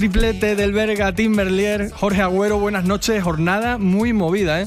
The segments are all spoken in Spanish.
Triplete del belga Tim Merlier. Jorge Agüero, buenas noches. Jornada muy movida, ¿eh?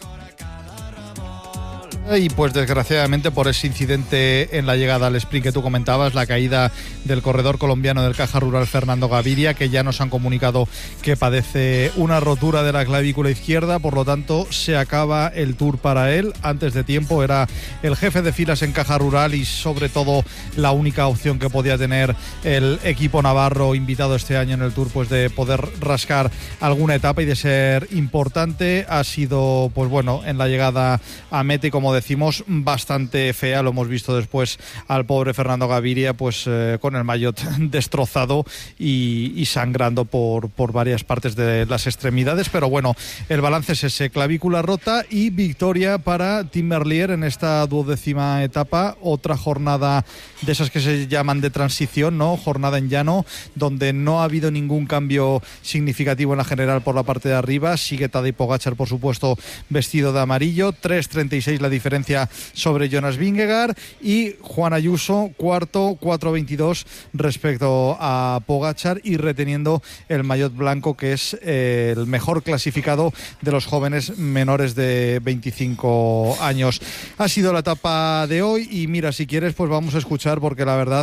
Y pues desgraciadamente por ese incidente en la llegada al sprint que tú comentabas, la caída del corredor colombiano del Caja Rural Fernando Gaviria, que ya nos han comunicado que padece una rotura de la clavícula izquierda, por lo tanto se acaba el Tour para él antes de tiempo. Era el jefe de filas en Caja Rural y sobre todo la única opción que podía tener el equipo navarro invitado este año en el Tour, pues de poder rascar alguna etapa y de ser importante. Ha sido, pues bueno, en la llegada a meta, y como decimos, bastante fea. Lo hemos visto después al pobre Fernando Gaviria pues con el maillot destrozado y sangrando por varias partes de las extremidades, pero bueno, el balance es ese: clavícula rota y victoria para Tim Merlier en esta 12ª etapa. Otra jornada de esas que se llaman de transición, ¿no? Jornada en llano, donde no ha habido ningún cambio significativo en la general por la parte de arriba. Sigue Tadej Pogačar, por supuesto, vestido de amarillo. 3.36 la diferencia sobre Jonas Vingegaard, y Juan Ayuso cuarto, 4.22 respecto a Pogačar, y reteniendo el maillot blanco, que es el mejor clasificado de los jóvenes menores de 25 años. Ha sido la etapa de hoy y mira, si quieres pues vamos a escuchar, porque la verdad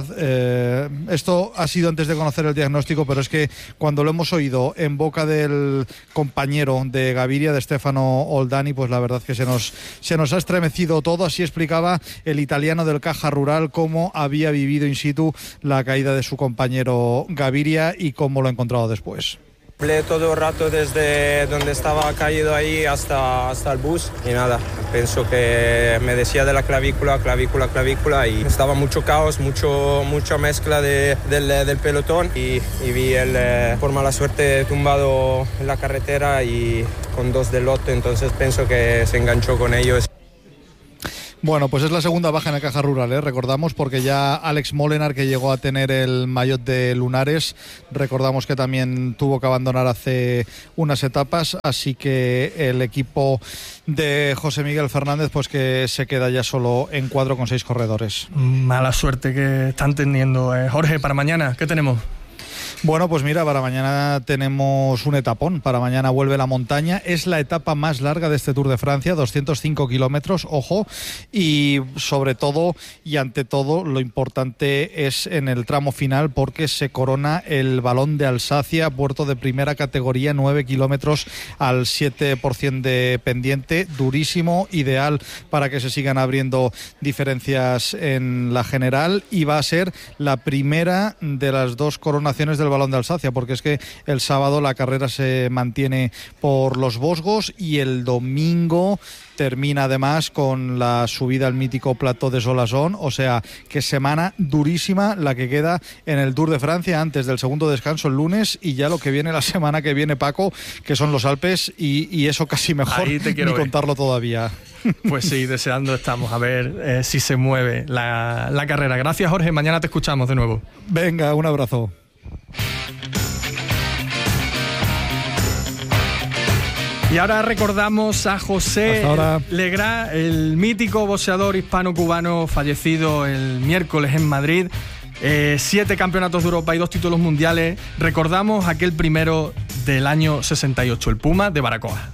esto ha sido antes de conocer el diagnóstico, pero es que cuando lo hemos oído en boca del compañero de Gaviria, de Stefano Oldani, pues la verdad que se nos ha estremecido todo. Así explicaba el italiano del Caja Rural cómo había vivido in situ la caída de su compañero Gaviria y cómo lo ha encontrado después. Hablé todo el rato desde donde estaba caído ahí hasta el bus y nada, pienso que me decía de la clavícula y estaba mucho caos, mucha mezcla del pelotón y vi por mala suerte tumbado en la carretera y con dos del lote, entonces pienso que se enganchó con ellos. Bueno, pues es la segunda baja en el Caja Rural, recordamos, porque ya Alex Molenaar, que llegó a tener el maillot de Lunares, recordamos que también tuvo que abandonar hace unas etapas, así que el equipo de José Miguel Fernández pues que se queda ya solo en cuadro con 6 corredores. Mala suerte que están teniendo. Jorge, para mañana, ¿qué tenemos? Bueno, pues mira, para mañana tenemos un etapón. Para mañana vuelve la montaña. Es la etapa más larga de este Tour de Francia, 205 kilómetros, ojo. Y sobre todo y ante todo, lo importante es en el tramo final, porque se corona el Balón de Alsacia, puerto de primera categoría, 9 kilómetros al 7% de pendiente. Durísimo, ideal para que se sigan abriendo diferencias en la general. Y va a ser la primera de las dos coronaciones del Balón de Alsacia, porque es que el sábado la carrera se mantiene por los Vosgos y el domingo termina además con la subida al mítico Plateau de Solasson. O sea, que semana durísima la que queda en el Tour de Francia antes del segundo descanso el lunes, y ya lo que viene la semana que viene, Paco, que son los Alpes, y eso casi mejor ni contarlo todavía. Pues sí, deseando estamos a ver si se mueve la carrera. Gracias, Jorge, mañana te escuchamos de nuevo. Venga, un abrazo. Y ahora recordamos a José Legrá, el mítico boxeador hispano-cubano fallecido el miércoles en Madrid. 7 campeonatos de Europa y 2 títulos mundiales. Recordamos aquel primero del año 68, el Puma de Baracoa.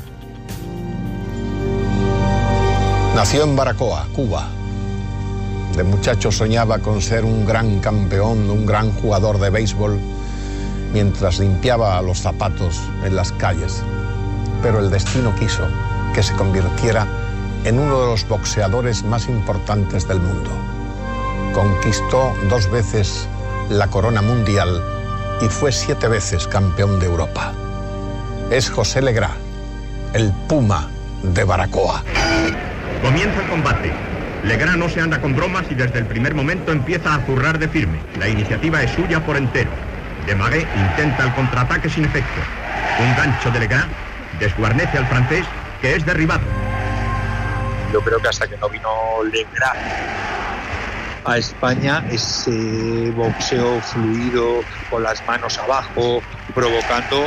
Nació en Baracoa, Cuba. De muchacho soñaba con ser un gran campeón, un gran jugador de béisbol, mientras limpiaba los zapatos en las calles. Pero el destino quiso que se convirtiera en uno de los boxeadores más importantes del mundo. Conquistó 2 veces la corona mundial y fue 7 veces campeón de Europa. Es José Legrá, el Puma de Baracoa. Comienza el combate. Legrá no se anda con bromas y desde el primer momento empieza a zurrar de firme. La iniciativa es suya por entero. Desmarais intenta el contraataque sin efecto. Un gancho de Legrá desguarnece al francés, que es derribado. Yo creo que hasta que no vino Legrá a España, ese boxeo fluido, con las manos abajo, provocando,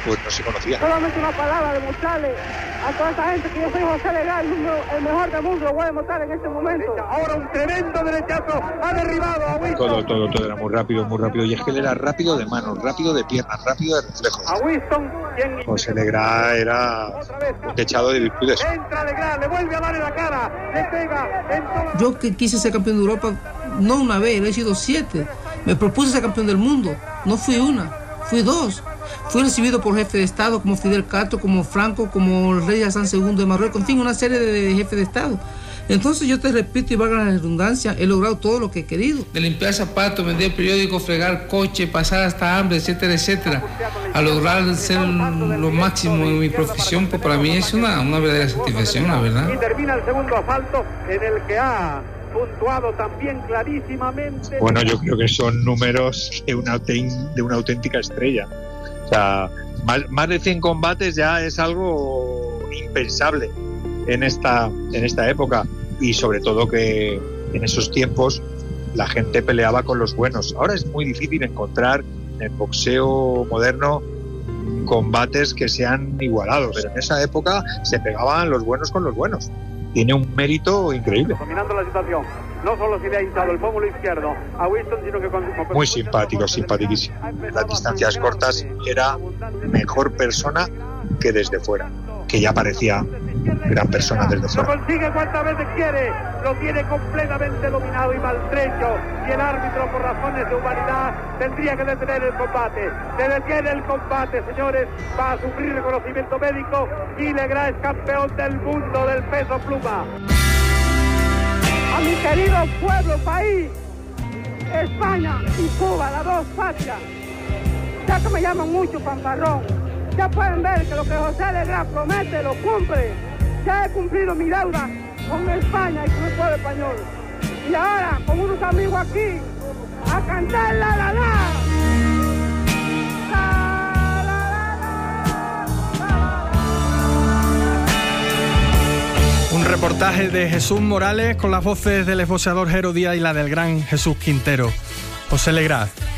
pues no se conocía. Solamente una palabra, demostrarle a toda esta gente que yo soy José Legrá, el mejor del mundo, lo voy a demostrar en este momento. Ahora un tremendo derechazo ha derribado a Winston. Todo era muy rápido, y es que él era rápido de manos, rápido de piernas, rápido de reflejos. A Winston, José Legrá era un techado de virtudes. Entra Legrá, le vuelve a dar en la cara, le pega. Yo que quise ser campeón de Europa, no una vez, he sido 7. Me propuse ser campeón del mundo, no fui una, fui 2. Fui recibido por jefes de Estado como Fidel Castro, como Franco, como el rey Hassan II de Marruecos, en fin, una serie de jefes de Estado. Entonces yo te repito y valga la redundancia, he logrado todo lo que he querido. De limpiar zapatos, vender periódicos, fregar coche, pasar hasta hambre, etcétera, etcétera. A lograr ser lo máximo en mi profesión, pues para mí es una verdadera satisfacción, la verdad. Y termina el segundo asalto en el que ha puntuado también clarísimamente. Bueno, yo creo que son números de una auténtica estrella. O sea, más de 100 combates ya es algo impensable en esta época, y sobre todo que en esos tiempos la gente peleaba con los buenos. Ahora es muy difícil encontrar en el boxeo moderno combates que sean igualados, pero en esa época se pegaban los buenos con los buenos. Tiene un mérito increíble. Dominando la situación, no solo se le ha hinchado el pómulo izquierdo a Winston, sino que muy simpático, simpaticísimo. En las distancias cortas era mejor persona que desde fuera, que ya parecía gran persona desde fuera. Lo consigue cuantas veces quiere, lo tiene completamente dominado y maltrecho, y el árbitro, por razones de humanidad, tendría que detener el combate. Se detiene el combate, señores, va a sufrir reconocimiento médico, y Legrá es campeón del mundo del peso pluma. A mi querido pueblo, país, España y Cuba, las dos patrias, ya que me llaman mucho fanfarrón, ya pueden ver que lo que José Legrá promete lo cumple. Ya he cumplido mi deuda con España y con el pueblo español. Y ahora, con unos amigos aquí, a cantar la la la. Un reportaje de Jesús Morales con las voces del exboxeador Jero Díaz y la del gran Jesús Quintero. José Legrá.